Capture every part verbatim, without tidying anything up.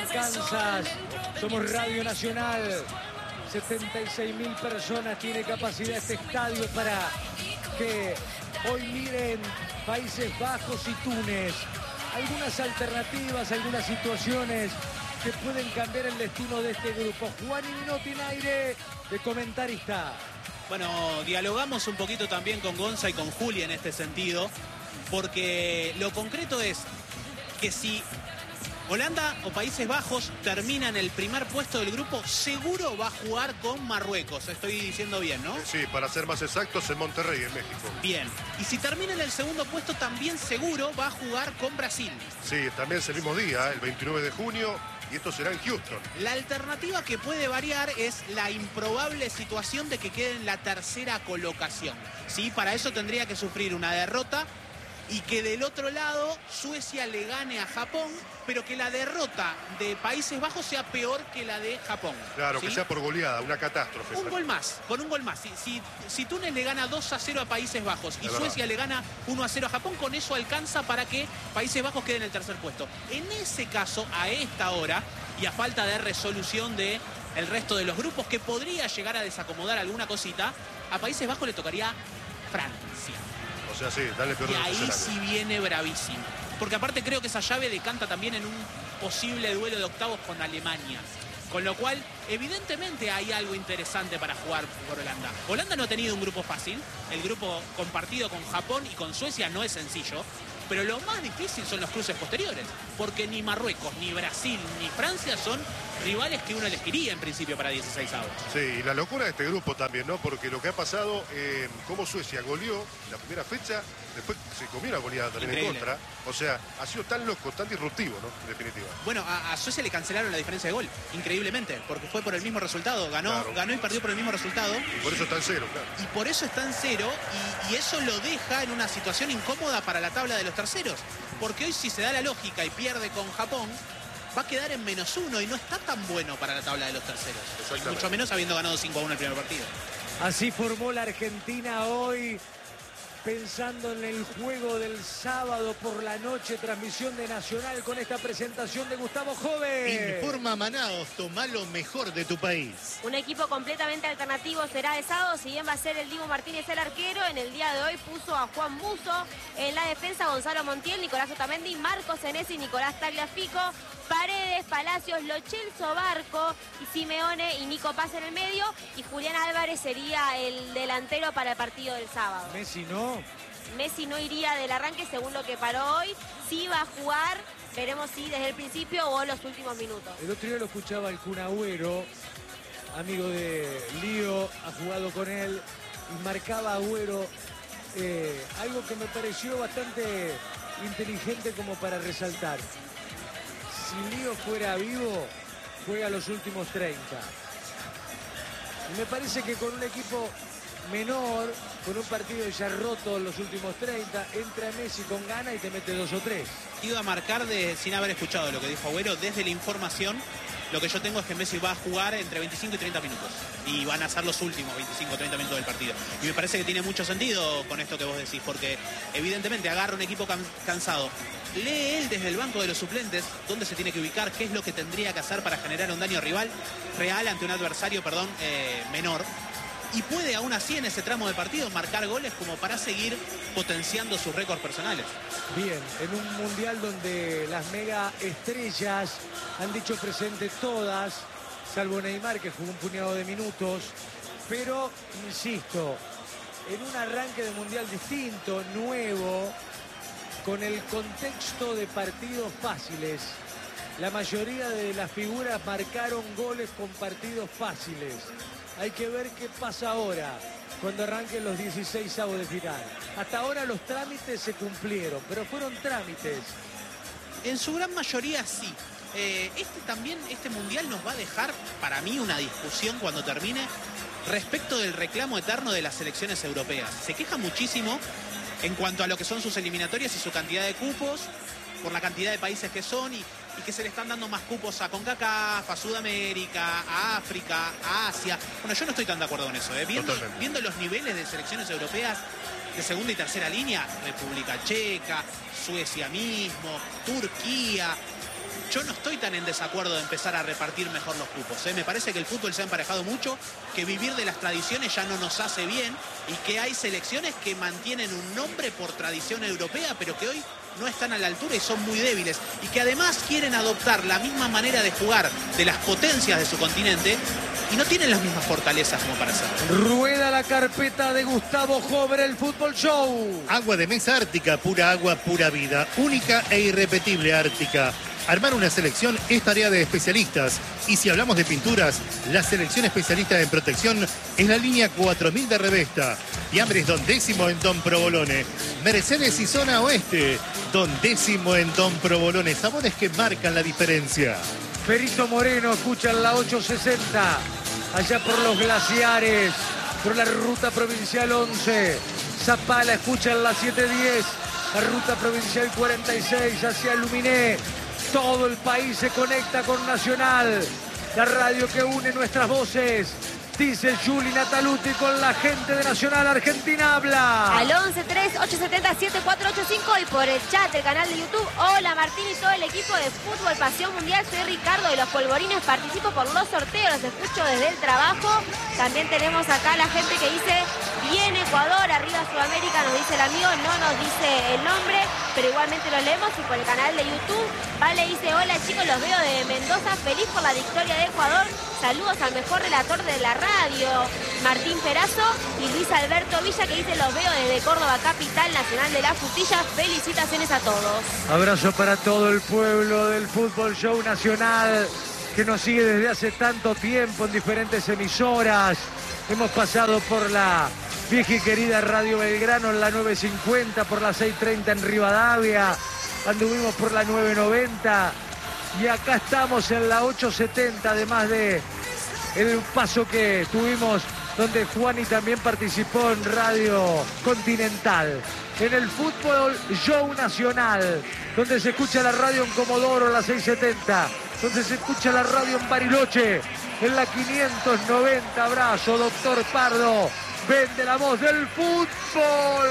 Kansas. Somos Radio Nacional. setenta y seis mil personas tiene capacidad este estadio para que hoy miren Países Bajos y Túnez. Algunas alternativas, algunas situaciones que pueden cambiar el destino de este grupo. Juan Minotti en aire de comentarista. Bueno, dialogamos un poquito también con Gonza y con Juli en este sentido, porque lo concreto es que si Holanda o Países Bajos terminan el primer puesto del grupo, seguro va a jugar con Marruecos. Estoy diciendo bien, ¿no? Sí, para ser más exactos, en Monterrey, en México. Bien. Y si termina en el segundo puesto, también seguro va a jugar con Brasil. Sí, también es el mismo día, el veintinueve de junio, y esto será en Houston. La alternativa que puede variar es la improbable situación de que quede en la tercera colocación. ¿Sí? Para eso tendría que sufrir una derrota y que del otro lado Suecia le gane a Japón, pero que la derrota de Países Bajos sea peor que la de Japón. Claro, ¿sí? Que sea por goleada, una catástrofe. Un gol más, con un gol más. Si, si, si Túnez le gana dos a cero a Países Bajos y es Suecia verdad. le gana uno a cero a Japón, con eso alcanza para que Países Bajos quede en el tercer puesto. En ese caso, a esta hora, y a falta de resolución de el resto de los grupos, que podría llegar a desacomodar alguna cosita, a Países Bajos le tocaría Francia. O sea, sí, dale peor Y de los ahí escenarios. sí viene bravísimo. Porque aparte creo que esa llave decanta también en un posible duelo de octavos con Alemania. Con lo cual, evidentemente hay algo interesante para jugar por Holanda. Holanda no ha tenido un grupo fácil. El grupo compartido con Japón y con Suecia no es sencillo. Pero lo más difícil son los cruces posteriores. Porque ni Marruecos, ni Brasil, ni Francia son rivales que uno elegiría en principio para dieciséis avos. Sí, y la locura de este grupo también, ¿no? Porque lo que ha pasado, eh, como Suecia goleó la primera fecha, después se comió una goleada también Increíble. en contra. O sea, ha sido tan loco, tan disruptivo, ¿no? En definitiva. Bueno, a, a Suecia le cancelaron la diferencia de gol, increíblemente, porque fue por el mismo resultado. Ganó, Claro. ganó y perdió por el mismo resultado. Y por eso está en cero, claro. Y por eso está en cero, y, y eso lo deja en una situación incómoda para la tabla de los terceros. Porque hoy, si se da la lógica y pierde con Japón, va a quedar en menos uno y no está tan bueno para la tabla de los terceros. Y mucho menos habiendo ganado cinco a uno el primer partido. Así formó la Argentina hoy, pensando en el juego del sábado por la noche, transmisión de Nacional con esta presentación de Gustavo Joven. Informa Manaos, toma lo mejor de tu país. Un equipo completamente alternativo será de sábado, si bien va a ser el Dibu Martínez el arquero, en el día de hoy puso a Juan Musso, en la defensa Gonzalo Montiel, Nicolás Otamendi, Marcos Senesi, Nicolás Tagliafico, Paredes, Palacios, Lo Celso Barco y Simeone y Nico Paz en el medio, y Julián Álvarez sería el delantero para el partido del sábado. Messi no. Messi no iría del arranque según lo que paró hoy, sí va a jugar, veremos si desde el principio o en los últimos minutos. El otro día lo escuchaba el Kun Agüero, amigo de Lío, ha jugado con él y marcaba a Agüero eh, algo que me pareció bastante inteligente como para resaltar. Si Lío fuera vivo, juega los últimos treinta. Y me parece que con un equipo menor, con un partido ya roto los últimos treinta, entra Messi con ganas y te mete dos o tres. Iba a marcar de, sin haber escuchado lo que dijo Agüero, desde la información, lo que yo tengo es que Messi va a jugar entre veinticinco y treinta minutos. Y van a ser los últimos veinticinco o treinta minutos del partido. Y me parece que tiene mucho sentido con esto que vos decís, porque evidentemente agarra un equipo can, cansado. Lee él desde el banco de los suplentes dónde se tiene que ubicar, qué es lo que tendría que hacer para generar un daño rival real ante un adversario, perdón, eh, menor. Y puede aún así en ese tramo de partido marcar goles como para seguir potenciando sus récords personales. Bien, en un mundial donde las mega estrellas han dicho presente todas, salvo Neymar que jugó un puñado de minutos, pero insisto, en un arranque de mundial distinto, nuevo, con el contexto de partidos fáciles. La mayoría de las figuras marcaron goles con partidos fáciles. Hay que ver qué pasa ahora, cuando arranquen los dieciséis avos de final. Hasta ahora los trámites se cumplieron, pero fueron trámites. En su gran mayoría sí. Eh, este también, este mundial nos va a dejar, para mí, una discusión cuando termine respecto del reclamo eterno de las selecciones europeas. Se queja muchísimo en cuanto a lo que son sus eliminatorias y su cantidad de cupos, por la cantidad de países que son y, y que se le están dando más cupos a CONCACAF, a Sudamérica, a África, a Asia. Bueno, yo no estoy tan de acuerdo con eso. ¿eh? Viendo, viendo los niveles de selecciones europeas de segunda y tercera línea, República Checa, Suecia mismo, Turquía, yo no estoy tan en desacuerdo de empezar a repartir mejor los cupos, ¿eh? Me parece que el fútbol se ha emparejado mucho, que vivir de las tradiciones ya no nos hace bien y que hay selecciones que mantienen un nombre por tradición europea, pero que hoy no están a la altura y son muy débiles. Y que además quieren adoptar la misma manera de jugar de las potencias de su continente y no tienen las mismas fortalezas como para hacerlo. Rueda la carpeta de Gustavo Jover, el Fútbol Show. Agua de mesa Ártica, pura agua, pura vida. Única e irrepetible Ártica. Armar una selección es tarea de especialistas. Y si hablamos de pinturas, la selección especialista en protección es la línea cuatro mil de Revesta. Fiambres Don Décimo en Don Provolone. Mercedes y Zona Oeste. Don Décimo en Don Provolone. Sabores que marcan la diferencia. Perito Moreno, escuchan la ocho sesenta. Allá por los glaciares, por la ruta provincial once. Zapala, escuchan la siete diez. La ruta provincial cuarenta y seis hacia Luminé. Todo el país se conecta con Nacional, la radio que une nuestras voces. Dice Juli Nataluti con la gente de Nacional. Argentina habla. Al once tres ocho siete cero siete cuatro ocho cinco y por el chat del canal de YouTube. Hola Martín y todo el equipo de Fútbol Pasión Mundial. Soy Ricardo de los Polvorines. Participo por los sorteos. Los escucho desde el trabajo. También tenemos acá la gente que dice bien Ecuador, arriba Sudamérica, nos dice el amigo. No nos dice el nombre, pero igualmente lo leemos. Y por el canal de YouTube, Vale dice hola chicos, los veo de Mendoza. Feliz por la victoria de Ecuador. Saludos al mejor relator de la radio, Martín Perazo, y Luis Alberto Villa, que dice los veo desde Córdoba, capital nacional de la frutilla. Felicitaciones a todos. Abrazo para todo el pueblo del Fútbol Show Nacional, que nos sigue desde hace tanto tiempo en diferentes emisoras. Hemos pasado por la vieja y querida Radio Belgrano en la nueve cincuenta, por la seis treinta en Rivadavia, anduvimos por la nueve noventa. Y acá estamos en la ocho setenta, además de el paso que tuvimos donde Juani también participó en Radio Continental. En el Fútbol Show Nacional, donde se escucha la radio en Comodoro, la seiscientos setenta, donde se escucha la radio en Bariloche, en la quinientos noventa. Abrazo, doctor Pardo. Vende la voz del fútbol.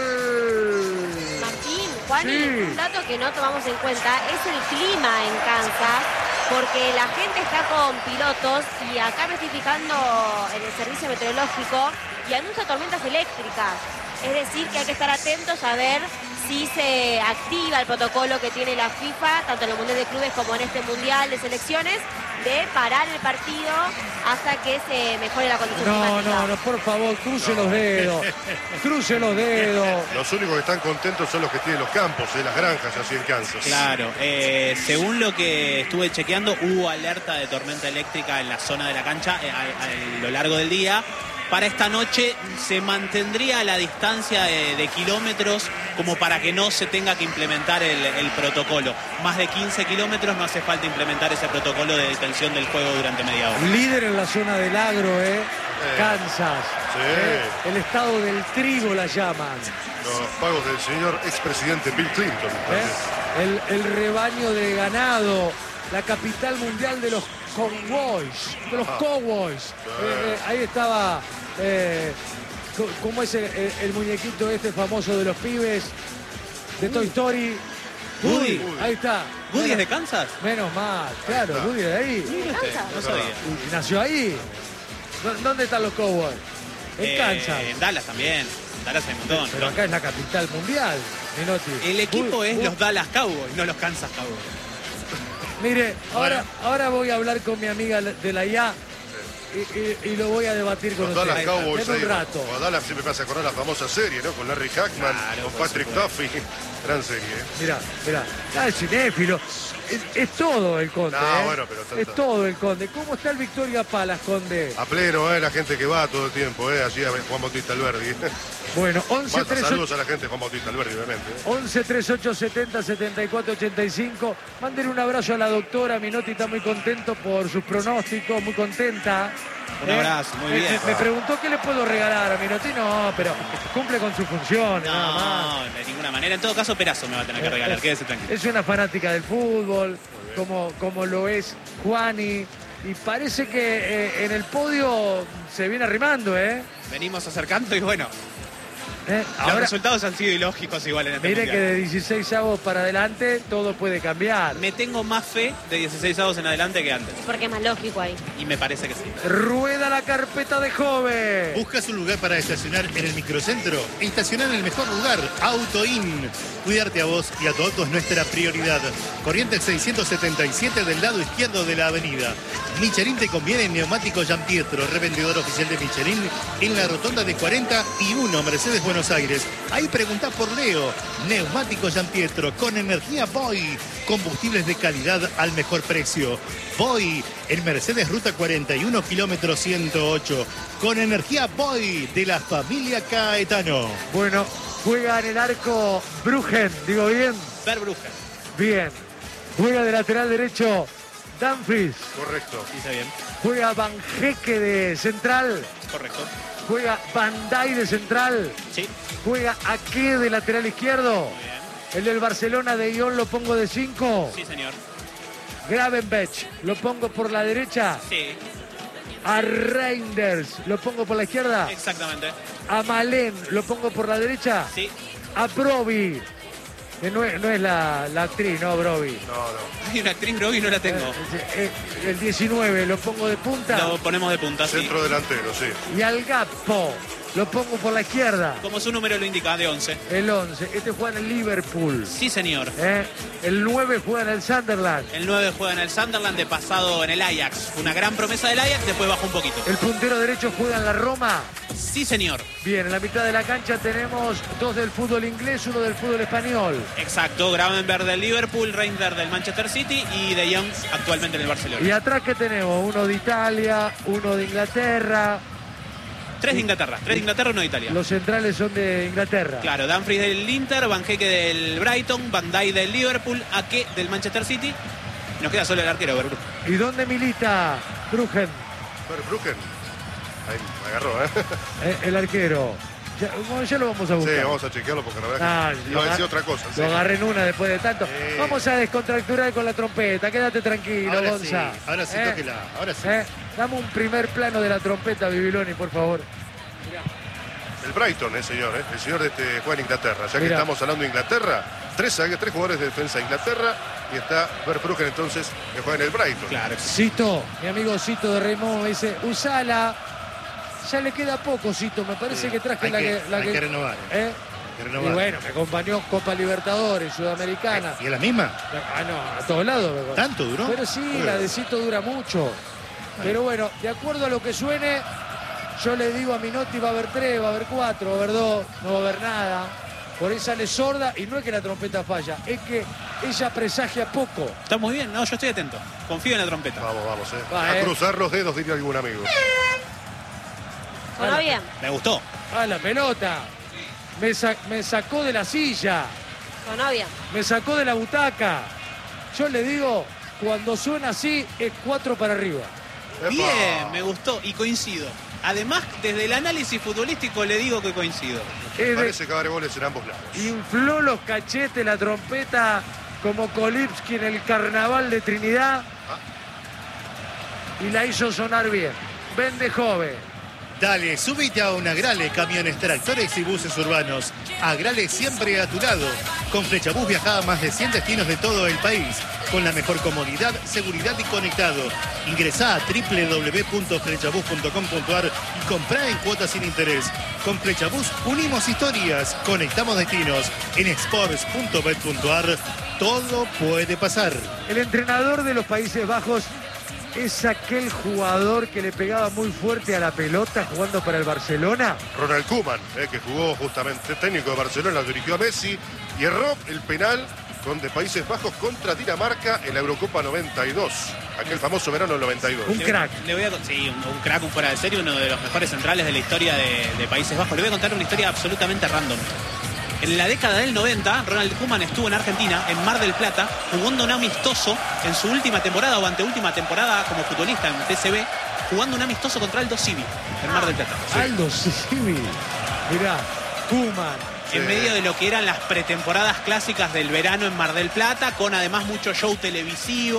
Martín, Juan, Sí. un dato que no tomamos en cuenta es el clima en Kansas, porque la gente está con pilotos y acá me estoy fijando en el servicio meteorológico y anuncia tormentas eléctricas. Es decir, que hay que estar atentos a ver si se activa el protocolo que tiene la FIFA, tanto en el Mundial de Clubes como en este Mundial de Selecciones, de parar el partido hasta que se mejore la condición No, climática. no, no, por favor, cruce los dedos. Cruce los dedos. Los únicos que están contentos son los que tienen los campos, eh, las granjas así en Kansas. Claro, eh, según lo que estuve chequeando, hubo alerta de tormenta eléctrica en la zona de la cancha eh, a, a lo largo del día. Para esta noche se mantendría la distancia de, de kilómetros como para que no se tenga que implementar el, el protocolo. Más de quince kilómetros no hace falta implementar ese protocolo de detención del juego durante media hora. Líder en la zona del agro, ¿eh? Kansas. Sí. ¿eh? El estado del trigo la llaman. Los pagos del señor expresidente Bill Clinton. ¿eh? El, el rebaño de ganado. La capital mundial de los Cowboys. De los Ah. Cowboys. Eh, eh, ahí estaba... Eh, co- ¿Cómo es el, el- el muñequito este famoso de los pibes? De Toy Story. Woody. Ahí está. ¿Woody es de Menos- Kansas? Menos mal, claro, está. Woody de ahí. Mire usted, no sabía. Y nació ahí. ¿Dó- ¿Dónde están los Cowboys? En Eh, Kansas. En Dallas también. En Dallas hay un montón. Pero acá es la capital mundial, Menotti. El equipo Uy, es uy. los Dallas Cowboys, no los Kansas Cowboys. Mire, ahora, ahora voy a hablar con mi amiga de la I A y, y- y lo voy a debatir con Los usted. Dallas Cowboys En un ahí. rato. O a Dallas siempre me hace acordar la famosa serie, ¿no? Con Larry Hackman, Claro, con por Patrick supuesto. Duffy. Gran serie, ¿eh? Mirá, mirá. Ah, es cinéfilo. Es, es todo el Conde. No, ¿eh? bueno, pero está- es está. todo el Conde. ¿Cómo está el Victoria Palas, Conde? A pleno, ¿eh? La gente que va todo el tiempo, ¿eh? Allí a ver Juan Bautista Alberdi. Bueno, once Manda tres saludos ocho a la gente de Juan Bautista Alberdi, obviamente. ¿eh? once treinta y ocho setenta setenta y cuatro ochenta y cinco. Mándenle un abrazo a la doctora. Minotti está muy contento por sus pronósticos, muy contenta. Un ¿eh? abrazo, muy Me- bien. Me, me preguntó qué le puedo regalar a Minotti. No, pero cumple con sus funciones, nada más. No, de ninguna manera. En todo caso, Perazo me va a tener que regalar. Quédese tranquilo. Es una fanática del fútbol, como, como lo es Juani. Y parece que eh, en el podio se viene arrimando, ¿eh? Venimos acercando y bueno, ¿Eh? Los Ahora, resultados han sido ilógicos igual en este mire mundial. que de dieciséis avos para adelante todo puede cambiar. Me tengo más fe de dieciséis avos en adelante que antes. Porque es más lógico ahí. Y me parece que sí. Rueda la carpeta de joven. ¿Buscas un lugar para estacionar en el microcentro? Estacionar en el mejor lugar, Auto In. Cuidarte a vos y a tu auto es nuestra prioridad. Corrientes seiscientos setenta y siete del lado izquierdo de la avenida. Michelin te conviene en Neumático Giampietro, revendedor oficial de Michelin en la rotonda de cuarenta y uno, Mercedes Buenos Aires. Ahí preguntá por Leo. Neumático Giampietro con energía Boy. Combustibles de calidad al mejor precio. Boy en Mercedes Ruta cuarenta y uno, kilómetro ciento ocho. Con energía Boy de la familia Caetano. Bueno, juega en el arco Bruggen, digo bien. Verbruggen. Bien. Juega de lateral derecho Dumfries. Correcto. Dice bien. Juega Van Hecke de central. Correcto. Juega Van Dijk de central. Sí. Juega Ake de lateral izquierdo. Muy bien. El del Barcelona de Ion lo pongo de cinco. Sí, señor. Gravenberch lo pongo por la derecha. Sí. A Reinders lo pongo por la izquierda. Exactamente. A Malen lo pongo por la derecha. Sí. A Broby, que no es, no es la, la actriz, no, Broby. No, no. Hay una actriz Broby, no la tengo. Eh, eh, el diecinueve lo pongo de punta. Lo ponemos de punta, sí. Centro delantero, sí. Y al Gappo lo pongo por la izquierda. Como su número lo indica, de once. El once. Este juega en el Liverpool. Sí, señor. ¿Eh? El nueve juega en el Sunderland. El nueve juega en el Sunderland, de pasado en el Ajax. Una gran promesa del Ajax, después bajó un poquito. El puntero derecho juega en la Roma. Sí, señor. Bien, en la mitad de la cancha tenemos dos del fútbol inglés, uno del fútbol español. Exacto. Gravenberch del Liverpool, Reinders del Manchester City y De Jong actualmente en el Barcelona. Y atrás que tenemos uno de Italia, uno de Inglaterra. Tres de Inglaterra. Tres de Inglaterra, uno de Italia. Los centrales son de Inglaterra. Claro, Dumfries del Inter, Van Hecke del Brighton, Van Dijk del Liverpool, Ake del Manchester City. Nos queda solo el arquero, Verbruggen. ¿Y dónde milita Bruggen? Verbruggen. Ahí me agarró, ¿eh? Eh, el arquero. Ya, bueno, ya lo vamos a buscar. Sí, vamos a chequearlo porque la verdad Ah, que lo iba a decir agar- otra cosa. sí. Lo agarré en una después de tanto. Sí. Vamos a descontracturar con la trompeta. Quédate tranquilo, Ahora Gonza. sí, ahora sí, ¿Eh? tóquela, ahora sí. ¿Eh? Dame un primer plano de la trompeta, Bibiloni, por favor. El Brighton, eh, señor, eh. El señor de este juega en Inglaterra. Ya que Mirá. estamos hablando de Inglaterra, tres, tres jugadores de defensa de Inglaterra y está Verbruggen entonces que juega en el Brighton. Claro. Cito, mi amigo Cito de Raymond me dice, usala. Ya le queda poco, Cito. Me parece Sí, que traje hay la que- que... la hay que- que renovar. ¿Eh? Que Y renovar. bueno, me acompañó Copa Libertadores, Sudamericana. ¿Y es la misma? Ah, no, a todos lados. me- ¿Tanto duró? Pero sí, Bueno. la de Cito dura mucho. Pero bueno, de acuerdo a lo que suene, yo le digo a Minotti va a haber tres, va a haber cuatro, va a haber dos, no va a haber nada. Por ahí sale sorda y no es que la trompeta falla, es que ella presagia poco. Está muy bien, no, yo estoy atento. Confío en la trompeta. Vamos, vamos, eh. Va, a eh. cruzar los dedos, diría algún amigo. Sonó bien. Me gustó. Ah, la pelota. Me, sa- me sacó de la silla, Sonó bien. me sacó de la butaca. Yo le digo, cuando suena así, es cuatro para arriba. Epa. Bien, me gustó y coincido. Además, desde el análisis futbolístico le digo que coincido. Es de- Parece que va a haber goles en ambos lados. infló los cachetes, la trompeta, como Kolipski en el carnaval de Trinidad. Y la hizo sonar bien. Vende joven. Dale, subite a una Agrale, camiones, tractores y buses urbanos. Agrale siempre a tu lado. Con Flechabús viaja a más de cien destinos de todo el país. Con la mejor comodidad, seguridad y conectado. Ingresá a w w w punto flechabús punto com punto a r y comprá en cuotas sin interés. Con Flechabús unimos historias, conectamos destinos. En sports punto bet punto a r todo puede pasar. El entrenador de los Países Bajos es aquel jugador que le pegaba muy fuerte a la pelota jugando para el Barcelona. Ronald Koeman, eh, que jugó justamente técnico de Barcelona, dirigió a Messi y erró el penal con de Países Bajos contra Dinamarca en la Eurocopa noventa y dos, aquel famoso verano del noventa y dos. Un Le- crack. Le voy a, sí, un, un crack, un fuera de serie, uno de los mejores centrales de la historia de, de Países Bajos. Le voy a contar una historia absolutamente random. En la década del noventa, Ronald Koeman estuvo en Argentina, en Mar del Plata, jugando un amistoso en su última temporada o anteúltima temporada como futbolista en T C B, jugando un amistoso contra Aldo Civi en Mar del Plata. Aldo Civi. Mirá, Koeman. En medio de lo que eran las pretemporadas clásicas del verano en Mar del Plata, con además mucho show televisivo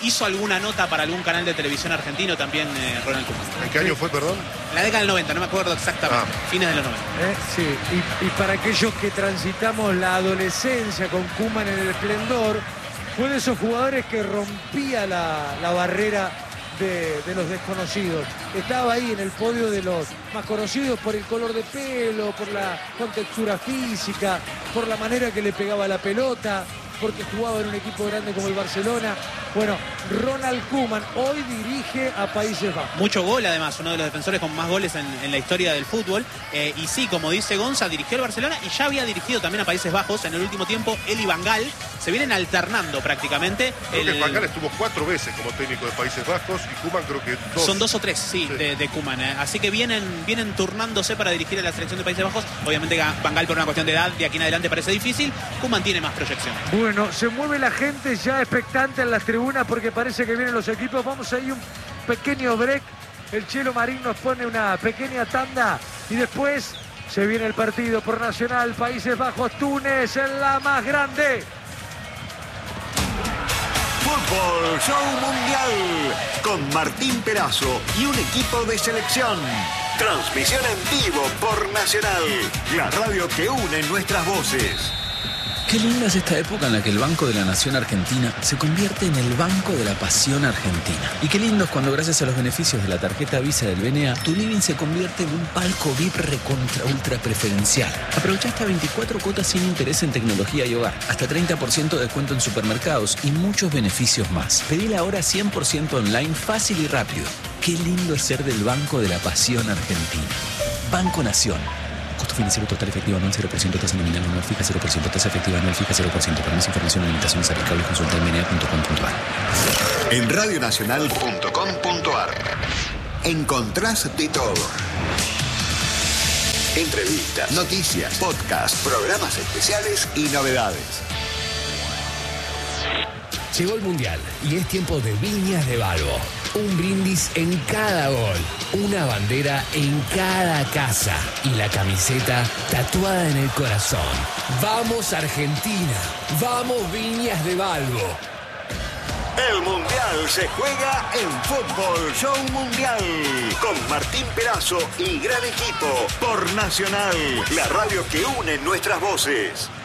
hizo alguna nota para algún canal de televisión argentino también, eh, Ronald Koeman. ¿En qué año fue, perdón? En la década del noventa, no me acuerdo exactamente. Ah. Fines de los noventa. Eh, Sí, y, y para aquellos que transitamos la adolescencia con Koeman en el esplendor, fue de esos jugadores que rompía la, la barrera de, de los desconocidos. Estaba ahí en el podio de los más conocidos por el color de pelo, por la contextura física, por la manera que le pegaba la pelota, porque jugaba en un equipo grande como el Barcelona. Bueno, Ronald Koeman hoy dirige a Países Bajos. Mucho gol, además, uno de los defensores con más goles en, en la historia del fútbol. Eh, y sí, como dice Gonza, dirigió al Barcelona y ya había dirigido también a Países Bajos. En el último tiempo, él y Van Gaal se vienen alternando prácticamente. Creo El- que Van Gaal estuvo cuatro veces como técnico de Países Bajos y Koeman creo que dos. Son dos o tres, sí, Sí. de, de Koeman. eh. Así que vienen, vienen turnándose para dirigir a la selección de Países Bajos. Obviamente Van Gaal por una cuestión de edad, de aquí en adelante parece difícil. Koeman tiene más proyección. Bueno, se mueve la gente ya expectante en las tribunas porque parece que vienen los equipos. Vamos a ir un pequeño break. El Chelo Marín nos pone una pequeña tanda y después se viene el partido por Nacional, Países Bajos, Túnez, en la más grande. Fútbol Show Mundial con Martín Perazo y un equipo de selección. Transmisión en vivo por Nacional, la radio que une nuestras voces. Qué linda es esta época en la que el Banco de la Nación Argentina se convierte en el Banco de la Pasión Argentina. Y qué lindo es cuando gracias a los beneficios de la tarjeta Visa del B N A, tu living se convierte en un palco V I P recontra ultra preferencial. Aprovecha hasta veinticuatro cuotas sin interés en tecnología y hogar, hasta treinta por ciento de descuento en supermercados y muchos beneficios más. Pedila ahora cien por ciento online, fácil y rápido. Qué lindo es ser del Banco de la Pasión Argentina. Banco Nación. Costo financiero total efectivo anual cero por ciento, tasa nominal anual fija cero por ciento, tasa efectiva anual fija cero por ciento. Para más información o limitaciones aplicables consulta en b n a punto com punto a r. En radionacional punto com punto a r encontrás de todo. Entrevistas, noticias, podcast, programas especiales y novedades. Llegó el Mundial y es tiempo de Viñas de Balbo. Un brindis en cada gol, una bandera en cada casa y la camiseta tatuada en el corazón. ¡Vamos Argentina! ¡Vamos Viñas de Balbo! El Mundial se juega en Fútbol Show Mundial con Martín Perazo y gran equipo por Nacional, la radio que une nuestras voces.